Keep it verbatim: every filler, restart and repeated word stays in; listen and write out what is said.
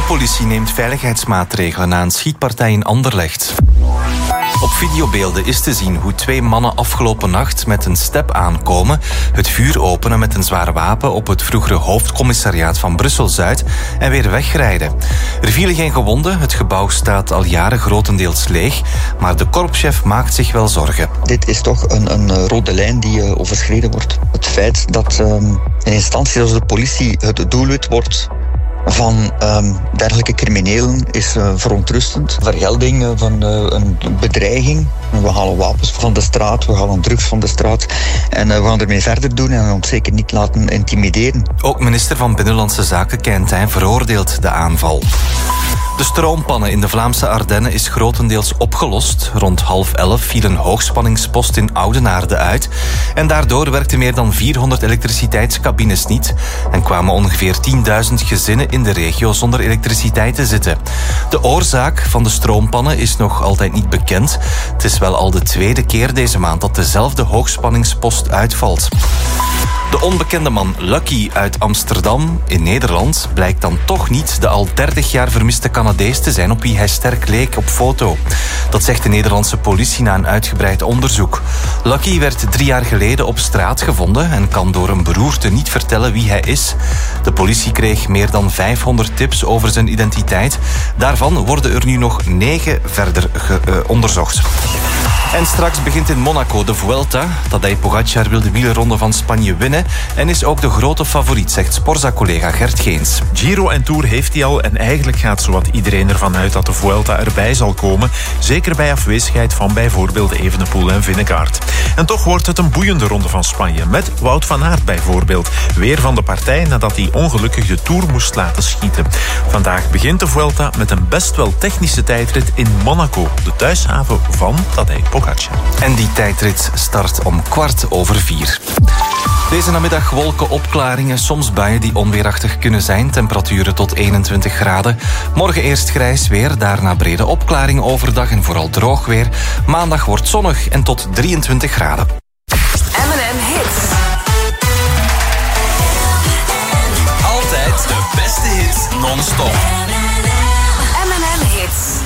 politie neemt veiligheidsmaatregelen na een schietpartij in Anderlecht. Op videobeelden is te zien hoe twee mannen afgelopen nacht met een step aankomen, het vuur openen met een zwaar wapen op het vroegere hoofdcommissariaat van Brussel-Zuid en weer wegrijden. Er vielen geen gewonden, het gebouw staat al jaren grotendeels leeg, maar de korpschef maakt zich wel zorgen. Dit is toch een, een rode lijn die uh, overschreden wordt. Het feit dat um, een instantie als de politie het doelwit wordt van um, dergelijke criminelen is uh, verontrustend. Vergelding uh, van uh, een bedreiging. We halen wapens van de straat, we halen drugs van de straat en uh, we gaan ermee verder doen en ons zeker niet laten intimideren. Ook minister van Binnenlandse Zaken Quintin veroordeelt de aanval. De stroompannen in de Vlaamse Ardennen is grotendeels opgelost. Rond half elf viel een hoogspanningspost in Oudenaarde uit en daardoor werkten meer dan vierhonderd elektriciteitscabines niet en kwamen ongeveer tienduizend gezinnen in de regio zonder elektriciteit te zitten. De oorzaak van de stroompannen is nog altijd niet bekend. Het is wel al de tweede keer deze maand dat dezelfde hoogspanningspost uitvalt. De onbekende man Lucky uit Amsterdam in Nederland blijkt dan toch niet de al dertig jaar vermiste Canadees te zijn op wie hij sterk leek op foto. Dat zegt de Nederlandse politie na een uitgebreid onderzoek. Lucky werd drie jaar geleden op straat gevonden en kan door een beroerte niet vertellen wie hij is. De politie kreeg meer dan vijfhonderd tips over zijn identiteit. Daarvan worden er nu nog negen verder ge- uh, onderzocht. En straks begint in Monaco de Vuelta. Tadej Pogacar wil de wielerronde van Spanje winnen en is ook de grote favoriet, zegt Sporza-collega Gert Geens. Giro en Tour heeft hij al en eigenlijk gaat zowat iedereen ervan uit dat de Vuelta erbij zal komen. Zeker bij afwezigheid van bijvoorbeeld Evenepoel en Vingegaard. En toch wordt het een boeiende ronde van Spanje. Met Wout van Aert bijvoorbeeld. Weer van de partij nadat hij ongelukkig de Tour moest laten schieten. Vandaag begint de Vuelta met een best wel technische tijdrit in Monaco. De thuishaven van Tadej Pogacar. En die tijdrit start om kwart over vier. Deze namiddag wolken, opklaringen, soms buien die onweerachtig kunnen zijn. Temperaturen tot eenentwintig graden. Morgen eerst grijs weer, daarna brede opklaringen overdag en vooral droog weer. Maandag wordt zonnig en tot drieëntwintig graden. M en M Hits. Altijd de beste hits non-stop.